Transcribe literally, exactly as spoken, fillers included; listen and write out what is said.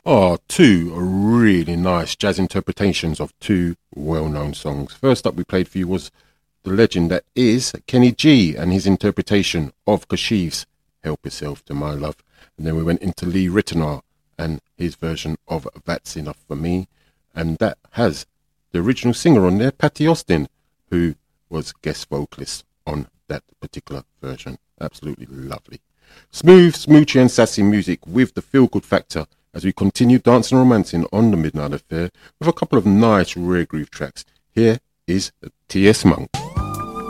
are two really nice jazz interpretations of two well-known songs. First up we played for you was the legend that is Kenny G and his interpretation of Kashif's Help Yourself to My Love. And then we went into Lee Ritenour and his version of That's Enough for Me. And that has the original singer on there, Patty Austin, who was guest vocalist on that particular version. Absolutely lovely. Smooth, smoochy and sassy music with the feel-good factor as we continue dancing and romancing on the Midnight Affair with a couple of nice rare groove tracks. Here is T S Monk.